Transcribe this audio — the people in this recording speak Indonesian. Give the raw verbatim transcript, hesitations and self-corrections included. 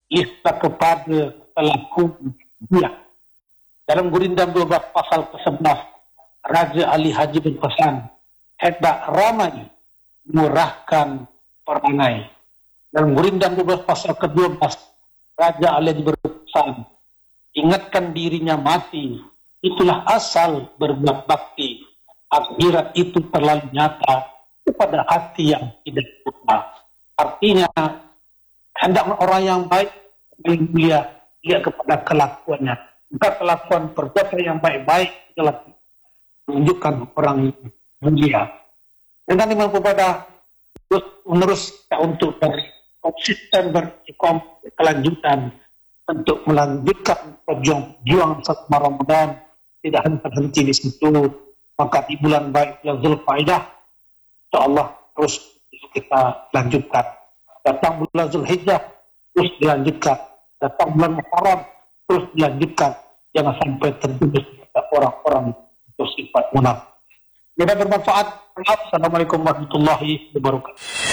lista kepada pelaku dia. Dalam Gurindam dua belas pasal ke sebelas, Raja Ali Haji berpesan, hendak ramai murahkan perangai. Dalam Gurindam dua belas pasal ke dua belas, Raja Ali berpesan, ingatkan dirinya mati, itulah asal berbuat bakti. Akhirat itu terlalu nyata kepada hati yang tidak buta. Artinya, hendak orang yang baik, yang mulia, lihat kepada kelakuannya. Bukan kelakuan perbuatan yang baik-baik adalah menunjukkan orang yang mulia. Dengan iman kepada terus menerus untuk berkonsisten berkelanjutan untuk melanjutkan perjuangan selama Ramadan, tidak hanya terhenti di situ. Maka di bulan baik bulan Zulqa'dah, insyaallah terus kita lanjutkan. Datang bulan Zulhijjah, terus dilanjutkan. Datang bulan Muharram, terus dilanjutkan. Jangan sampai terjerumus pada orang-orang bersifat munafik. Mudah bermanfaat. Assalamualaikum warahmatullahi wabarakatuh.